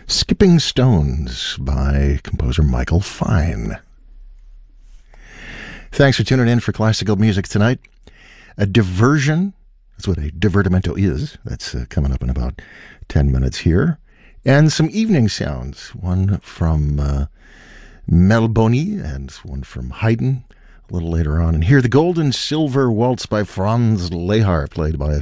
Skipping Stones by composer Michael Fine. Thanks for tuning in for classical music tonight. A diversion, that's what a divertimento is. That's coming up in about 10 minutes here. And some evening sounds, one from Melboni and one from Haydn a little later on. And here, the Gold and Silver Waltz by Franz Lehár, played by